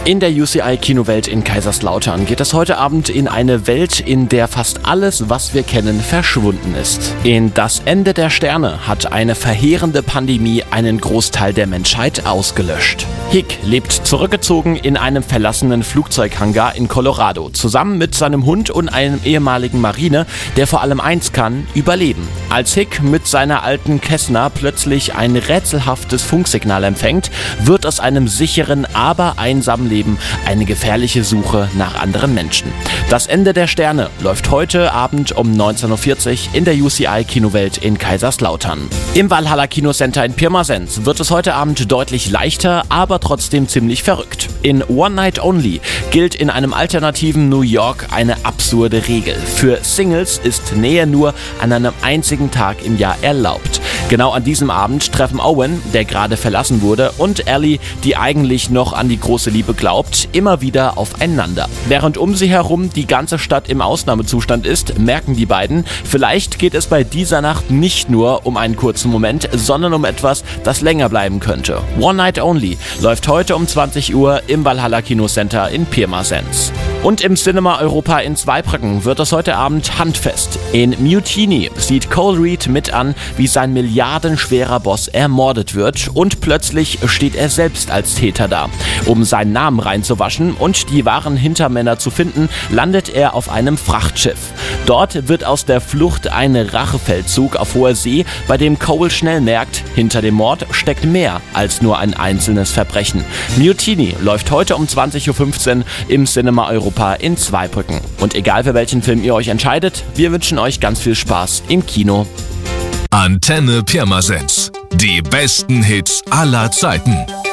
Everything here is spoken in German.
In der UCI-Kinowelt in Kaiserslautern geht es heute Abend in eine Welt, in der fast alles, was wir kennen, verschwunden ist. In Das Ende der Sterne hat eine verheerende Pandemie einen Großteil der Menschheit ausgelöscht. Hick lebt zurückgezogen in einem verlassenen Flugzeughangar in Colorado, zusammen mit seinem Hund und einem ehemaligen Marine, der vor allem eins kann: überleben. Als Hick mit seiner alten Cessna plötzlich ein rätselhaftes Funksignal empfängt, wird aus einem sicheren, aber einsamen Leben eine gefährliche Suche nach anderen Menschen. Das Ende der Sterne läuft heute Abend um 19:40 Uhr in der UCI-Kinowelt in Kaiserslautern. Im Valhalla Kinocenter in Pirmasens wird es heute Abend deutlich leichter, aber trotzdem ziemlich verrückt. In One Night Only gilt in einem alternativen New York eine absurde Regel. Für Singles ist Nähe nur an einem einzigen Tag im Jahr erlaubt. Genau an diesem Abend treffen Owen, der gerade verlassen wurde, und Ellie, die eigentlich noch an die große Liebe glaubt, immer wieder aufeinander. Während um sie herum die ganze Stadt im Ausnahmezustand ist, merken die beiden, vielleicht geht es bei dieser Nacht nicht nur um einen kurzen Moment, sondern um etwas, das länger bleiben könnte. One Night Only läuft heute um 20 Uhr im Valhalla Kinocenter in Pirmasens. Und im Cinema Europa in Zweibrücken wird es heute Abend handfest. In Mutiny sieht Cole Reed mit an, wie sein milliardenschwerer Boss ermordet wird, und plötzlich steht er selbst als Täter da. Um seinen Namen reinzuwaschen und die wahren Hintermänner zu finden, landet er auf einem Frachtschiff. Dort wird aus der Flucht ein Rachefeldzug auf hoher See, bei dem Cole schnell merkt, hinter dem Mord steckt mehr als nur ein einzelnes Verbrechen. Mutiny läuft heute um 20:15 Uhr im Cinema Europa in Zweibrücken. Und egal für welchen Film ihr euch entscheidet, wir wünschen euch ganz viel Spaß im Kino. Antenne Pirmasens. Die besten Hits aller Zeiten.